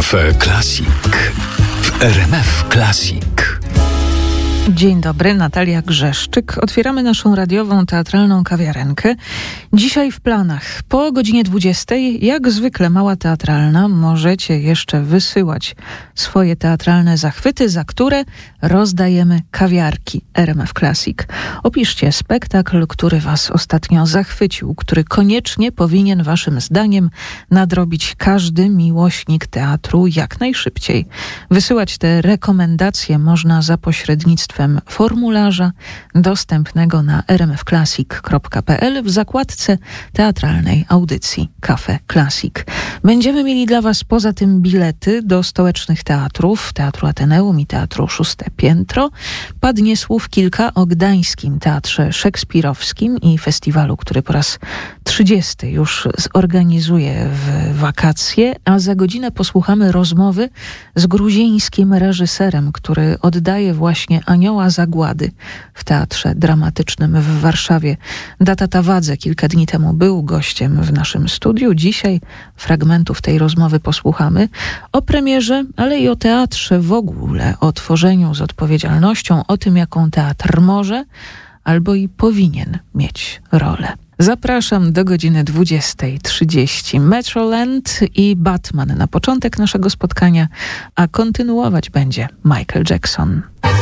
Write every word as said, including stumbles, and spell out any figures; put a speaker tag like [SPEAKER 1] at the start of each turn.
[SPEAKER 1] Cafe Classic w R M F Classic.
[SPEAKER 2] Dzień dobry, Natalia Grzeszczyk. Otwieramy naszą radiową, teatralną kawiarenkę. Dzisiaj w planach po godzinie dwudziestej, jak zwykle Mała Teatralna, możecie jeszcze wysyłać swoje teatralne zachwyty, za które rozdajemy kawiarki R M F Classic. Opiszcie spektakl, który was ostatnio zachwycił, który koniecznie powinien waszym zdaniem nadrobić każdy miłośnik teatru jak najszybciej. Wysyłać te rekomendacje można za pośrednictwem formularza dostępnego na r m f classic kropka p l w zakładce teatralnej audycji Cafe Classic. Będziemy mieli dla was poza tym bilety do stołecznych teatrów, Teatru Ateneum i Teatru Szóste Piętro. Padnie słów kilka o Gdańskim Teatrze Szekspirowskim i festiwalu, który po raz trzydziesty już zorganizuje w wakacje, a za godzinę posłuchamy rozmowy z gruzińskim reżyserem, który oddaje właśnie Anioła Zagłady w Teatrze Dramatycznym w Warszawie. Data Tawadze kilka dni temu był gościem w naszym studiu. Dzisiaj fragmentów tej rozmowy posłuchamy. O premierze, ale i o teatrze w ogóle, o tworzeniu z odpowiedzialnością, o tym, jaką teatr może albo i powinien mieć rolę. Zapraszam do godziny dwudziestej trzydzieści. Metroland i Batman na początek naszego spotkania, a kontynuować będzie Michael Jackson.